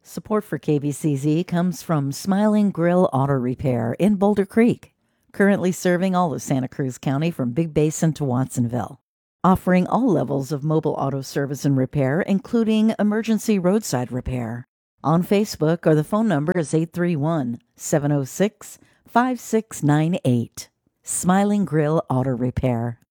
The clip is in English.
Support for KBCZ comes from Smiling Grill Auto Repair in Boulder Creek, currently serving all of Santa Cruz County from Big Basin to Watsonville, offering all levels of mobile auto service and repair, including emergency roadside repair. On Facebook, or the phone number is 831-706-5698. Smiling Grill Auto Repair.